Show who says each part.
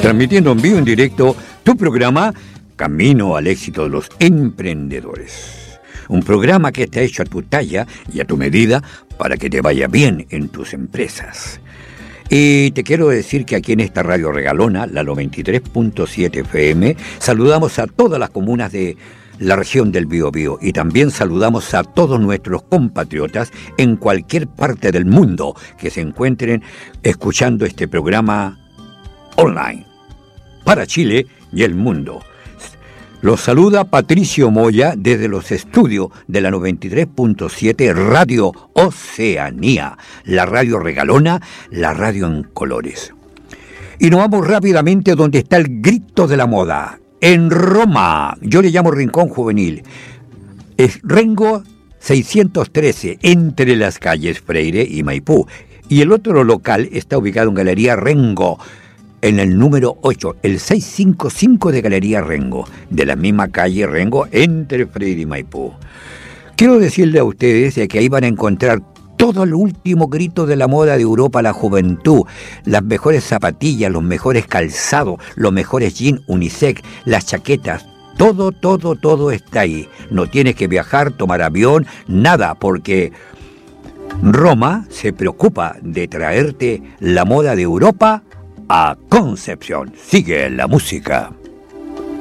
Speaker 1: Transmitiendo en vivo, en directo, tu programa Camino al Éxito de los Emprendedores. Un programa que está hecho a tu talla y a tu medida para que te vaya bien en tus empresas. Y te quiero decir que aquí en esta radio regalona, la 93.7 FM, saludamos a todas las comunas de la región del Biobío y también saludamos a todos nuestros compatriotas en cualquier parte del mundo que se encuentren escuchando este programa online para Chile y el mundo. Los saluda Patricio Moya desde los estudios de la 93.7 Radio Oceanía, la radio regalona, la radio en colores. Y nos vamos rápidamente donde está el grito de la moda, en Roma. Yo le llamo Rincón Juvenil. Es Rengo 613, entre las calles Freire y Maipú. Y el otro local está ubicado en Galería Rengo, en el número 8, el 655 de Galería Rengo, de la misma calle Rengo, entre Freire y Maipú. Quiero decirle a ustedes que ahí van a encontrar todo el último grito de la moda de Europa, la juventud, las mejores zapatillas, los mejores calzados, los mejores jeans unisex, las chaquetas, todo está ahí. No tienes que viajar, tomar avión, nada, porque Roma se preocupa de traerte la moda de Europa a Concepción. Sigue la música.